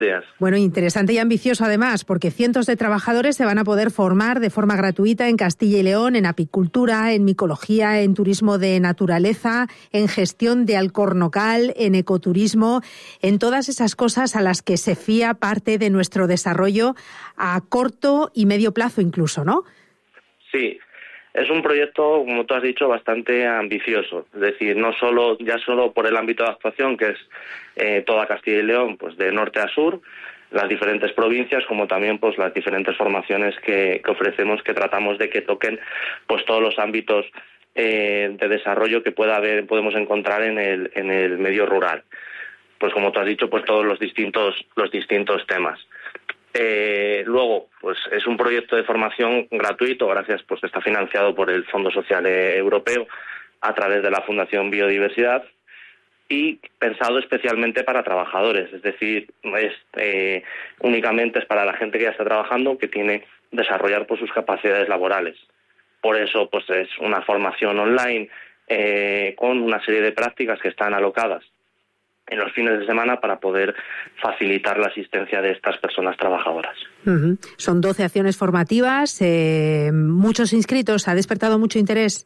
días. Bueno, interesante y ambicioso además, porque cientos de trabajadores se van a poder formar de forma gratuita en Castilla y León, en apicultura, en micología, en turismo de naturaleza, en gestión de alcornocal, en ecoturismo, en todas esas cosas a las que se fía parte de nuestro desarrollo a corto y medio plazo incluso, ¿no? Sí. Es un proyecto, como tú has dicho, bastante ambicioso. Es decir, no solo por el ámbito de actuación, que es toda Castilla y León, pues de norte a sur, las diferentes provincias, como también pues las diferentes formaciones que ofrecemos, que tratamos de que toquen pues todos los ámbitos de desarrollo que podemos encontrar en el medio rural. Pues como tú has dicho, pues todos los distintos temas. Luego, pues es un proyecto de formación gratuito, gracias, pues está financiado por el Fondo Social Europeo a través de la Fundación Biodiversidad y pensado especialmente para trabajadores, es decir, únicamente es para la gente que ya está trabajando, que tiene desarrollar pues sus capacidades laborales. Por eso, pues es una formación online con una serie de prácticas que están alocadas en los fines de semana para poder facilitar la asistencia de estas personas trabajadoras. Uh-huh. Son 12 acciones formativas, muchos inscritos, ¿ha despertado mucho interés?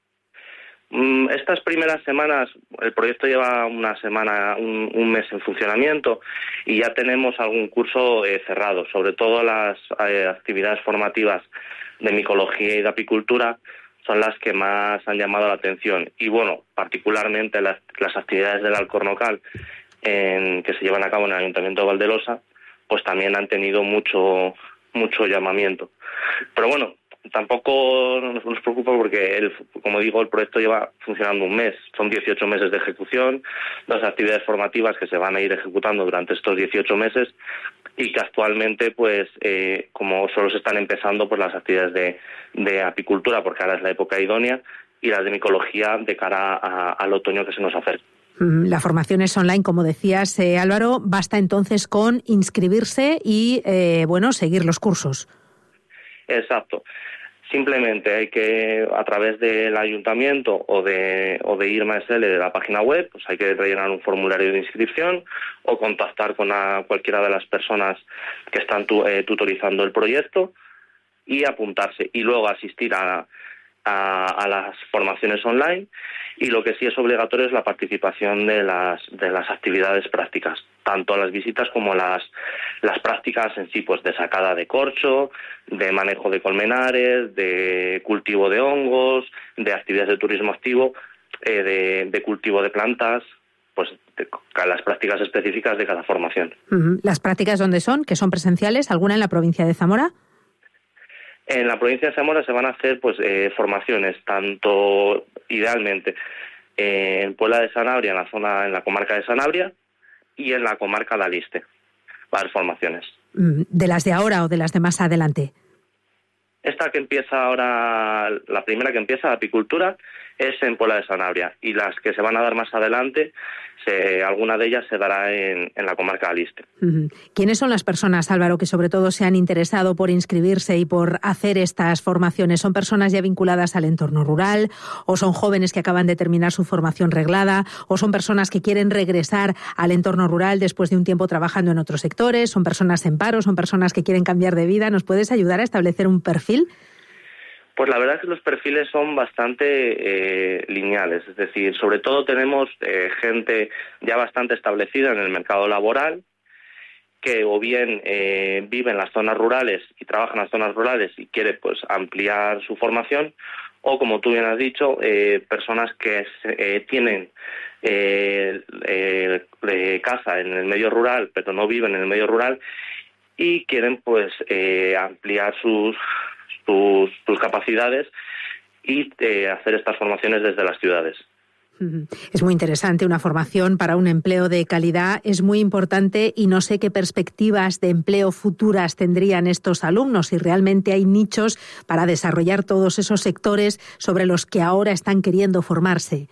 Estas primeras semanas, el proyecto lleva un mes en funcionamiento y ya tenemos algún curso cerrado, sobre todo las actividades formativas de micología y de apicultura son las que más han llamado la atención. Y bueno, particularmente las actividades del alcornocal que se llevan a cabo en el Ayuntamiento de Valdelosa, pues también han tenido mucho llamamiento. Pero bueno, tampoco nos preocupa porque, como digo, el proyecto lleva funcionando un mes. Son 18 meses de ejecución, las actividades formativas que se van a ir ejecutando durante estos 18 meses y que actualmente, pues, como solo se están empezando, pues las actividades de apicultura, porque ahora es la época idónea, y las de micología de cara al otoño que se nos acerca. La formación es online, como decías, Álvaro. Basta entonces con inscribirse y, seguir los cursos. Exacto. Simplemente hay que, a través del ayuntamiento o de IRMA SL de la página web, pues hay que rellenar un formulario de inscripción o contactar con cualquiera de las personas que están tutorizando el proyecto y apuntarse y luego asistir a las formaciones online. Y lo que sí es obligatorio es la participación de las actividades prácticas, tanto las visitas como las prácticas en sí, pues de sacada de corcho, de manejo de colmenares, de cultivo de hongos, de actividades de turismo activo, de cultivo de plantas, pues las prácticas específicas de cada formación. ¿Las prácticas dónde son? ¿Que son presenciales? ¿Alguna en la provincia de Zamora? En la provincia de Zamora se van a hacer pues formaciones, tanto idealmente en Puebla de Sanabria, en la comarca de Sanabria, y en la comarca de Aliste, varias formaciones. ¿De las de ahora o de las de más adelante? Esta que empieza ahora, la primera que empieza, la apicultura, es en Puebla de Sanabria, y las que se van a dar más adelante, alguna de ellas se dará en la comarca de Aliste. ¿Quiénes son las personas, Álvaro, que sobre todo se han interesado por inscribirse y por hacer estas formaciones? ¿Son personas ya vinculadas al entorno rural? ¿O son jóvenes que acaban de terminar su formación reglada? ¿O son personas que quieren regresar al entorno rural después de un tiempo trabajando en otros sectores? ¿Son personas en paro? ¿Son personas que quieren cambiar de vida? ¿Nos puedes ayudar a establecer un perfil? Pues la verdad es que los perfiles son bastante lineales, es decir, sobre todo tenemos gente ya bastante establecida en el mercado laboral, que o bien vive en las zonas rurales y trabaja en las zonas rurales y quiere pues ampliar su formación, o como tú bien has dicho, personas que tienen casa en el medio rural pero no viven en el medio rural y quieren pues ampliar sus capacidades y hacer estas formaciones desde las ciudades. Es muy interesante, una formación para un empleo de calidad es muy importante y no sé qué perspectivas de empleo futuras tendrían estos alumnos, si realmente hay nichos para desarrollar todos esos sectores sobre los que ahora están queriendo formarse.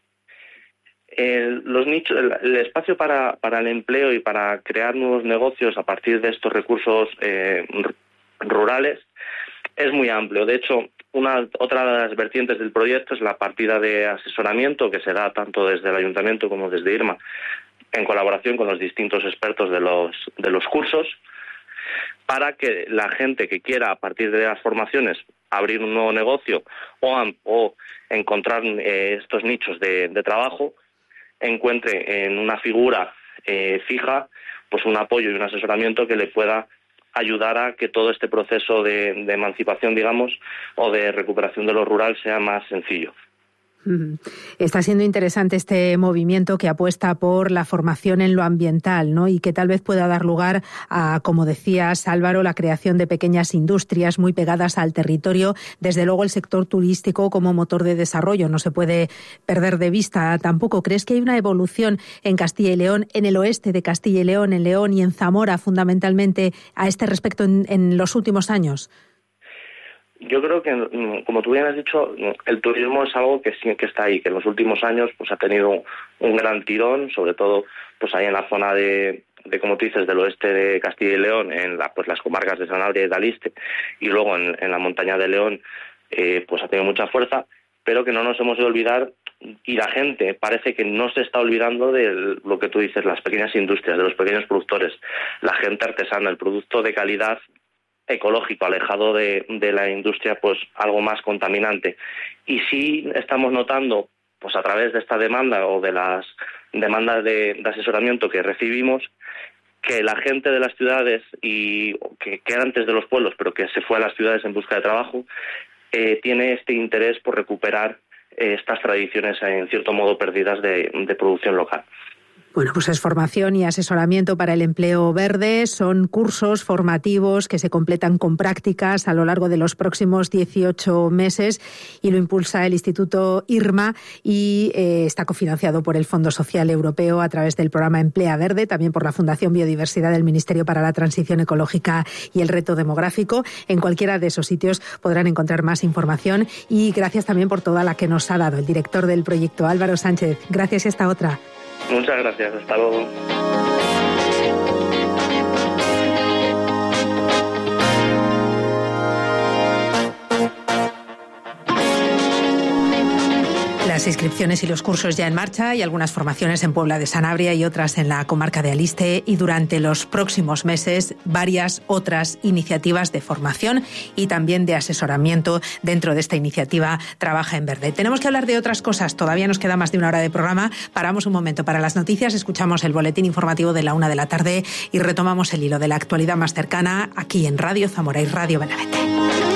Los nichos, el espacio para el empleo y para crear nuevos negocios a partir de estos recursos rurales es muy amplio. De hecho, otra de las vertientes del proyecto es la partida de asesoramiento que se da tanto desde el Ayuntamiento como desde IRMA en colaboración con los distintos expertos de los cursos, para que la gente que quiera, a partir de las formaciones, abrir un nuevo negocio o encontrar estos nichos de trabajo, encuentre en una figura fija pues un apoyo y un asesoramiento que le pueda ayudar a que todo este proceso de emancipación, digamos, o de recuperación de lo rural sea más sencillo. Está siendo interesante este movimiento que apuesta por la formación en lo ambiental, ¿no? Y que tal vez pueda dar lugar a, como decías, Álvaro, la creación de pequeñas industrias muy pegadas al territorio. Desde luego el sector turístico como motor de desarrollo no se puede perder de vista tampoco. ¿Crees que hay una evolución en Castilla y León, en el oeste de Castilla y León, en León y en Zamora fundamentalmente a este respecto en los últimos años? Yo creo que, como tú bien has dicho, el turismo es algo que sí que está ahí, que en los últimos años pues ha tenido un gran tirón, sobre todo pues ahí en la zona de como tú dices, del oeste de Castilla y León, en las comarcas de Sanabria y de Aliste, y luego en la montaña de León, pues ha tenido mucha fuerza, pero que no nos hemos de olvidar, y la gente parece que no se está olvidando de lo que tú dices, las pequeñas industrias, de los pequeños productores, la gente artesana, el producto de calidad ecológico, alejado de la industria, pues algo más contaminante. Y sí estamos notando, pues a través de esta demanda o de las demandas de asesoramiento que recibimos, que la gente de las ciudades y que era antes de los pueblos, pero que se fue a las ciudades en busca de trabajo, tiene este interés por recuperar estas tradiciones en cierto modo perdidas de producción local. Bueno, pues es formación y asesoramiento para el empleo verde. Son cursos formativos que se completan con prácticas a lo largo de los próximos 18 meses y lo impulsa el Instituto IRMA y está cofinanciado por el Fondo Social Europeo a través del programa Emplea Verde, también por la Fundación Biodiversidad del Ministerio para la Transición Ecológica y el Reto Demográfico. En cualquiera de esos sitios podrán encontrar más información y gracias también por toda la que nos ha dado el director del proyecto, Álvaro Sánchez. Gracias y hasta otra. Muchas gracias, hasta luego. Las inscripciones y los cursos ya en marcha y algunas formaciones en Puebla de Sanabria y otras en la comarca de Aliste y durante los próximos meses varias otras iniciativas de formación y también de asesoramiento dentro de esta iniciativa Trabaja en Verde. Tenemos que hablar de otras cosas, todavía nos queda más de una hora de programa, paramos un momento para las noticias, escuchamos el boletín informativo de la 1 de la tarde y retomamos el hilo de la actualidad más cercana aquí en Radio Zamora y Radio Benavente.